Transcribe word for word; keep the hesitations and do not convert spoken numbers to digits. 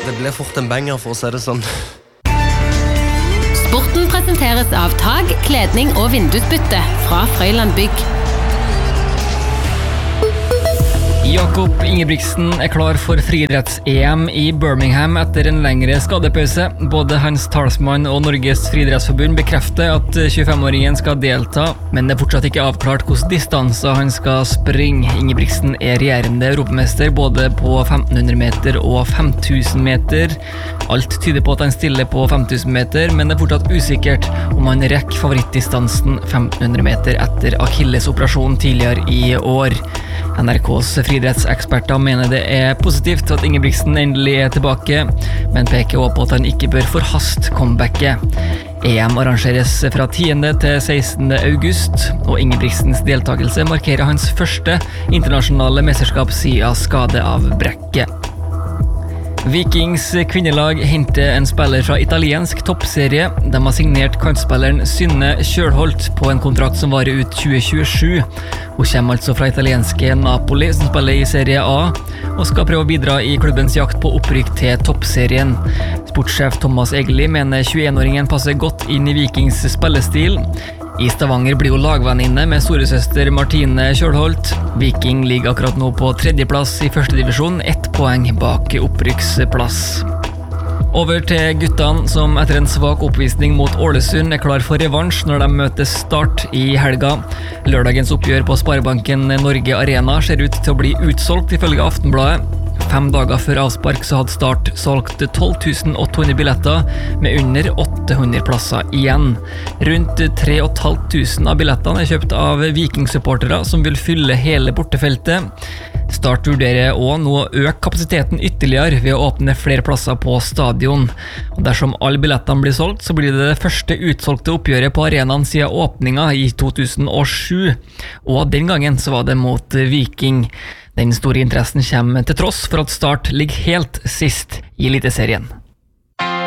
Det ble fort en banger, for å si det sånn. Sporten presenteres av tag, kledning og vindusbytte fra Frøyland Bygg. Jakob Ingebrigtsen er klar for friidretts-E M i Birmingham etter en lengre skadepause. Både hans talsmann og Norges friidrettsforbund bekrefter at tjuefem-åringen skal delta, men det er fortsatt ikke avklart hvilke distanser han skal springe. Ingebrigtsen er regjerende europamester både på femten hundre meter og fem tusen meter. Alt tyder på at han stiller på fem tusen meter, men det er fortsatt usikkert om han rekker favorittdistansen femten hundre meter etter Achilles-operasjonen tidligere i år. N R K's friidrettseksperter mener det er positivt at Ingebrigtsen endelig er tilbake, men peker også på at han ikke bør forhaste comebacket. E M arrangeres fra tiende til sekstende august, og Ingebrigtsens deltakelse markerer hans første internasjonale mesterskap siden skade av brekket. Vikings kvinnelag henter en spiller fra italiensk toppserie. De har signert kantspilleren Synne Kjølholt på en kontrakt som varer ut tjue tjuesju. Hun kommer altså fra italienske Napoli, som spiller i Serie A, og skal prøve å bidra i klubbens jakt på opprykk til toppserien. Sportssjef Thomas Egeli mener tjueen-åringen passer godt inn i Vikings spillestil. I Stavanger blir hun lagvenninne med storesøster Martine Kjølholt. Viking ligger akkurat nå på tredjeplass i første divisjon, ett poeng bak opprykksplass. Over til guttene, som etter en svak oppvisning mot Ålesund er klar for revansj når de møter Start i helga. Lørdagens oppgjør på Sparebanken Norge Arena ser ut til å bli utsolgt ifølge Aftenbladet. Fem dager før avspark så hadde Start solgt tolv tusen åtte hundre billetter med under åtte hundre plasser igjen. Rundt tre tusen fem hundre av billettene er kjøpt av Viking-supportere som vil fylle hele bortefeltet. Start vurderer også nå å øke kapasiteten ytterligere ved å åpne flere plasser på stadion. Og dersom alle billettene blir solgt, så blir det det første utsolgte oppgjøret på arenaen siden åpninga i to tusen og sju. Og den gangen så var det mot Viking. Den store interessen kommer til tross for at Start ligger helt sist i Eliteserien.